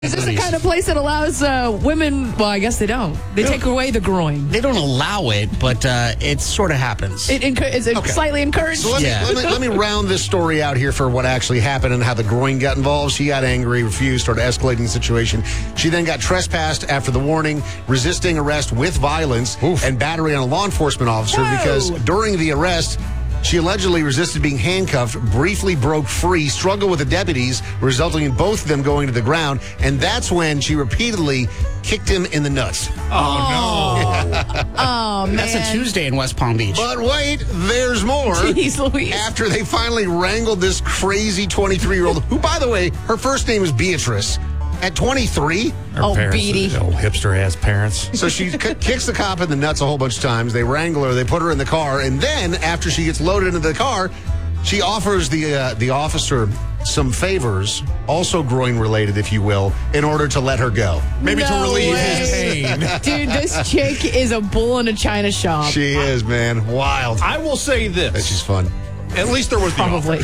Is this the kind of place that allows women? Well, I guess they don't. They take away the groin. They don't allow it, but it sort of happens. Is it slightly encouraged? So let me round this story out here for what actually happened and how the groin got involved. She got angry, refused, started escalating the situation. She then got trespassed after the warning, resisting arrest with violence and battery on a law enforcement officer because during the arrest, she allegedly resisted being handcuffed, briefly broke free, struggled with the deputies, resulting in both of them going to the ground. And that's when she repeatedly kicked him in the nuts. Oh, man. That's a Tuesday in West Palm Beach. But wait, there's more. Jeez Louise. After they finally wrangled this crazy 23-year-old, who, by the way, her first name is Beatrice. At 23? Beatty. Old hipster-ass parents. So she kicks the cop in the nuts a whole bunch of times. They wrangle her. They put her in the car. And then, after she gets loaded into the car, she offers the officer some favors, also groin-related, if you will, in order to let her go. Maybe to relieve his way. pain. Dude, this chick is a bull in a china shop. She is, man. Wild. I will say this. She's fun. At least there was Probably.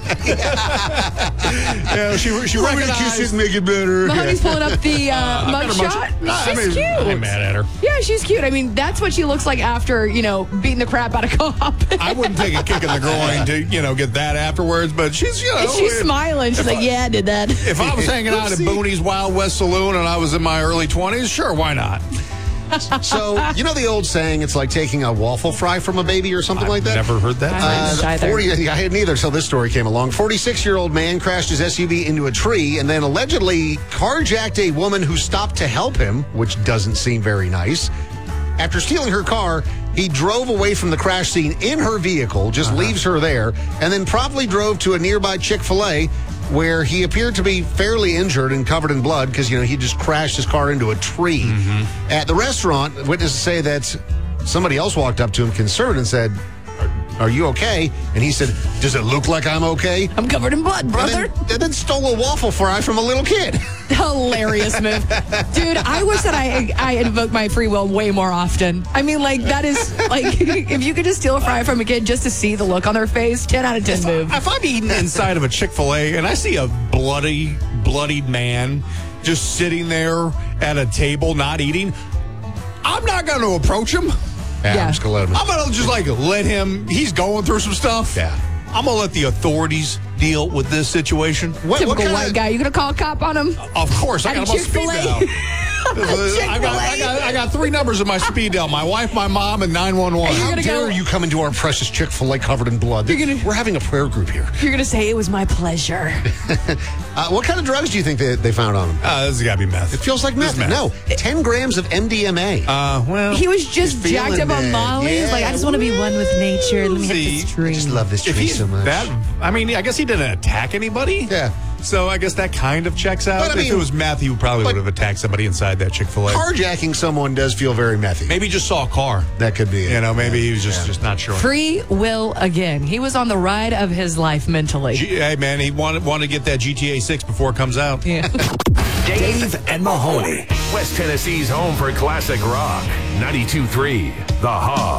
Yeah, she recognized. Kiss it, make it better. Mahoney's pulling up the mugshot. She's cute. I'm mad at her. Yeah, she's cute. I mean, that's what she looks like after, beating the crap out of cop. I wouldn't take a kick in the groin to, get that afterwards, but she's, She's smiling. She's like, yeah, I did that. If I was hanging out at Booney's Wild West Saloon and I was in my early 20s, sure, why not? So, the old saying, it's like taking a waffle fry from a baby or something like that? Never heard that. I hadn't either until this story came along. 46-year-old man crashed his SUV into a tree and then allegedly carjacked a woman who stopped to help him, which doesn't seem very nice. After stealing her car, he drove away from the crash scene in her vehicle, just leaves her there, and then promptly drove to a nearby Chick-fil-A where he appeared to be fairly injured and covered in blood because, he just crashed his car into a tree. At the restaurant, witnesses say that somebody else walked up to him concerned and said, "Are you okay?" And he said, "Does it look like I'm okay?" I'm covered in blood, brother. And then stole a waffle fry from a little kid. Hilarious move. Dude, I wish that I invoked my free will way more often. I mean, that is, if you could just steal a fry from a kid just to see the look on their face, 10 out of 10 move. If I'm eating inside of a Chick-fil-A and I see a bloodied man just sitting there at a table not eating, I'm not going to approach him. Yeah. I'm just going to let him. I'm going to just let him, he's going through some stuff. Yeah. I'm going to let the authorities deal with this situation. Typical white guy. You going to call a cop on him? Of course. I got him on speed dial. I got 3 numbers in my speed dial. My wife, my mom, and 911. How dare you come into our precious Chick-fil-A covered in blood? We're having a prayer group here. You're going to say it was my pleasure. What kind of drugs do you think they found on him? This has got to be meth. It feels like meth. No, 10 grams of MDMA. Well, he was just jacked up on Molly. Yeah. He's like, I just want to be one with nature. Let me hit this tree. I just love this tree so much. I guess he didn't attack anybody. Yeah. So I guess that kind of checks out. But, if it was meth, he probably would have attacked somebody inside that Chick-fil-A. Carjacking someone does feel very methy. Maybe he just saw a car. That could be it. Maybe he was just not sure. Free will again. He was on the ride of his life mentally. Hey, man, he wanted to get that GTA 6 before it comes out. Yeah. Dave and Mahoney, West Tennessee's home for classic rock. 92.3 The Hog.